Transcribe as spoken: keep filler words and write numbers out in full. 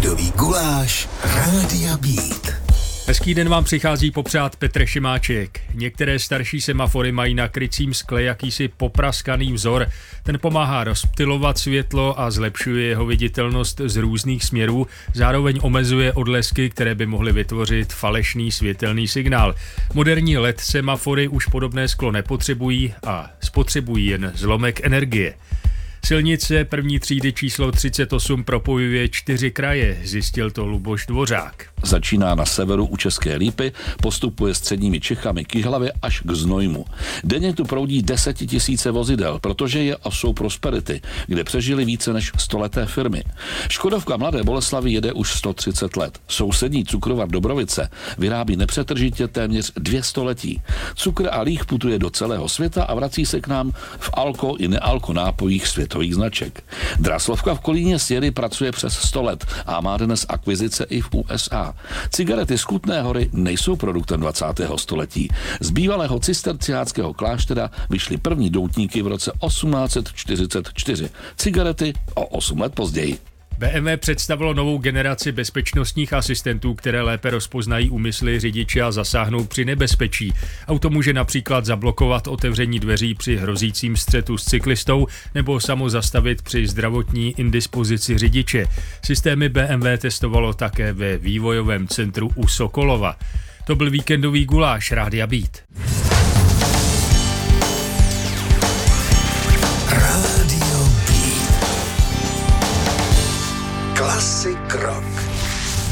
Víkendový guláš Rádia Beat. Hezký den vám přichází popřát Petr Šimáček. Některé starší semafory mají na krycím skle jakýsi popraskaný vzor. Ten pomáhá rozptylovat světlo a zlepšuje jeho viditelnost z různých směrů, zároveň omezuje odlesky, které by mohly vytvořit falešný světelný signál. Moderní L E D semafory už podobné sklo nepotřebují a spotřebují jen zlomek energie. Silnice první třídy číslo třicet osm propojuje čtyři kraje, zjistil to Luboš Dvořák. Začíná na severu u České Lípy, postupuje středními Čechami k Jihlavě až k Znojmu. Denně tu proudí desetitisíce vozidel, protože je osou Prosperity, kde přežili více než stoleté firmy. Škodovka Mladé Boleslavi jede už sto třicet let. Sousední cukrovar Dobrovice vyrábí nepřetržitě téměř dvě století. Cukr a líh putuje do celého světa a vrací se k nám v alko i nealko nápojích světových značek. Draslovka v Kolíně Sěry pracuje přes sto let a má dnes akvizice i v U S A. Cigarety z Kutné Hory nejsou produktem dvacátého století. Z bývalého cisterciáckého kláštera vyšly první doutníky v roce osmnáct set čtyřicet čtyři. Cigarety o osm let později. B M W představilo novou generaci bezpečnostních asistentů, které lépe rozpoznají úmysly řidiče a zasáhnou při nebezpečí. Auto může například zablokovat otevření dveří při hrozícím střetu s cyklistou nebo samo zastavit při zdravotní indispozici řidiče. Systémy B M W testovalo také ve vývojovém centru u Sokolova. To byl víkendový guláš Rádia Beat. Rádio Beat. Klasik rock.